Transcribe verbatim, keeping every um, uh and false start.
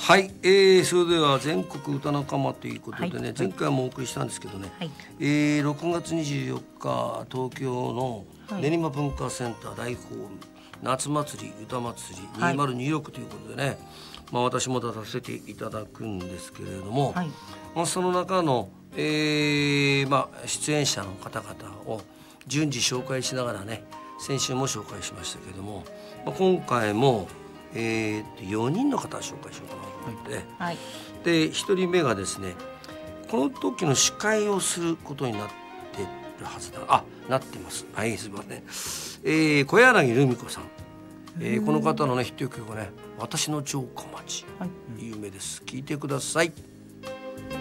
はい、えー、それでは全国歌仲間ということでね、はい、前回もお送りしたんですけどね、はい、えー、ろくがつにじゅうよっか東京の練馬文化センター大ホール、夏祭り歌祭りにせんにじゅうろくということでね、はい、まあ、私も出させていただくんですけれども、はい、まあ、その中の、えーまあ、出演者の方々を順次紹介しながらね、先週も紹介しましたけれども、まあ、今回も、えー、よにんの方を紹介しようかなと思って、はい、でひとりめがですね、この時の司会をすることになってるはずだ、あ、なってます、はい、すいません、えー、小柳ルミ子さん、えー、この方のねヒット曲がね、私の城下町、はい、有名です。聞いてください。